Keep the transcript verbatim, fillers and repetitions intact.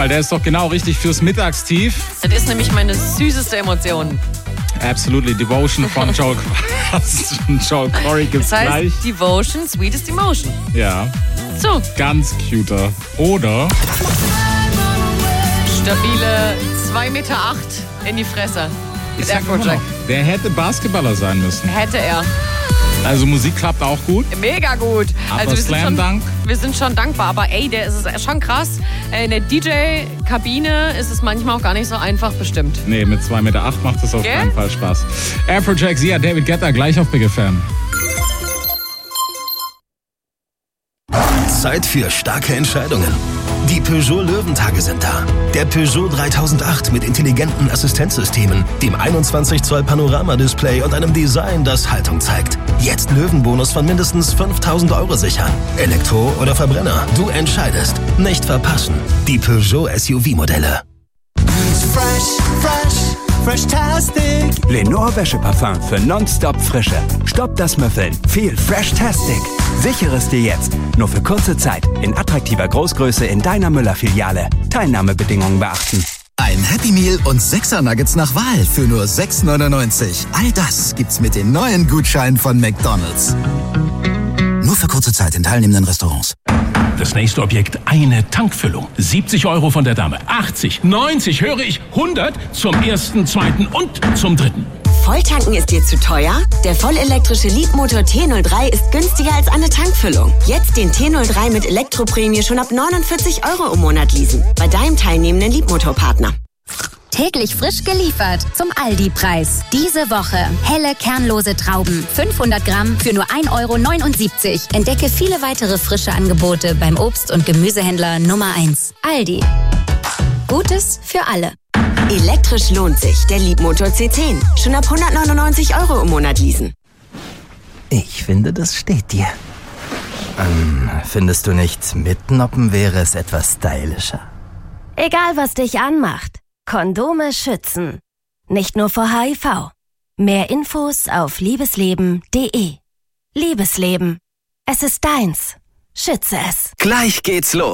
mal, der ist doch genau richtig fürs Mittagstief. Das ist nämlich meine süßeste Emotion. Absolutely. Devotion von Joel, Joel Corry gibt's Das heißt, gleich. Devotion, sweetest emotion. Ja. So. Ganz cuter. Oder? Stabile zwei Meter acht in die Fresse. Ich Mit sag immer Afrojack. noch, der hätte Basketballer sein müssen. Hätte er. Also Musik klappt auch gut. Mega gut. Aber Also wir sind, Slam schon, Dunk? wir sind schon dankbar. Aber ey, der ist es schon krass. In der D J-Kabine ist es manchmal auch gar nicht so einfach bestimmt. Nee, mit zwei Meter acht macht das auf Gell? keinen Fall Spaß. Afrojack, ja, David Guetta, gleich auf Big F M. Zeit für starke Entscheidungen. Die Peugeot Löwentage sind da. Der Peugeot dreitausendacht mit intelligenten Assistenzsystemen, dem einundzwanzig Zoll Panoramadisplay und einem Design, das Haltung zeigt. Jetzt Löwenbonus von mindestens fünftausend Euro sichern. Elektro oder Verbrenner, du entscheidest. Nicht verpassen. Die Peugeot S U V-Modelle. Fresh, fresh, fresh-tastic. Lenore Wäscheparfum für nonstop Frische. Stoppt das Müffeln. Viel Fresh-tastic. Sichere es dir jetzt. Nur für kurze Zeit. In attraktiver Großgröße in deiner Müller-Filiale. Teilnahmebedingungen beachten. Ein Happy Meal und sechser Nuggets nach Wahl für nur sechs neunundneunzig. All das gibt's mit den neuen Gutscheinen von McDonald's. Nur für kurze Zeit in teilnehmenden Restaurants. Das nächste Objekt, eine Tankfüllung. siebzig Euro von der Dame. achtzig, neunzig, höre ich, hundert zum ersten, zweiten und zum dritten. Volltanken ist dir zu teuer? Der vollelektrische Leapmotor T null drei ist günstiger als eine Tankfüllung. Jetzt den T null drei mit Elektroprämie schon ab neunundvierzig Euro im Monat leasen. Bei deinem teilnehmenden Leapmotor-Partner. Täglich frisch geliefert zum Aldi-Preis. Diese Woche helle, kernlose Trauben. fünfhundert Gramm für nur ein Euro neunundsiebzig. Entdecke viele weitere frische Angebote beim Obst- und Gemüsehändler Nummer eins. Aldi. Gutes für alle. Elektrisch lohnt sich. Der Leapmotor C zehn. Schon ab hundertneunundneunzig Euro im Monat leasen. Ich finde, das steht dir. Ähm, findest du nicht, mitnoppen wäre es etwas stylischer? Egal, was dich anmacht. Kondome schützen. Nicht nur vor H I V. Mehr Infos auf liebesleben punkt de. Liebesleben. Es ist deins. Schütze es. Gleich geht's los.